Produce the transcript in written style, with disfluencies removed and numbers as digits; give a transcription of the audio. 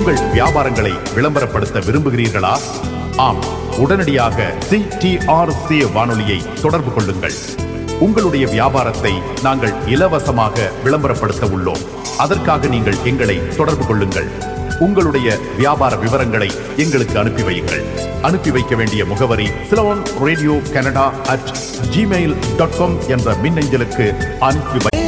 உங்கள் வியாபாரங்களை விளம்பரப்படுத்த விரும்புகிறீர்களா? ஆம், உடனடியாக CTRC வானொலியை தொடர்பு கொள்ளுங்கள். உங்களுடைய வியாபாரத்தை நாங்கள் இலவசமாக விளம்பரப்படுத்த உள்ளோம். அதற்காக நீங்கள் எங்களை தொடர்பு கொள்ளுங்கள். உங்களுடைய வியாபார விவரங்களை எங்களுக்கு அனுப்பி வையுங்கள். அனுப்பி வைக்க வேண்டிய முகவரி Ceylon Radio Canada @gmail.com என்ற மின்னஞ்சலுக்கு அனுப்பி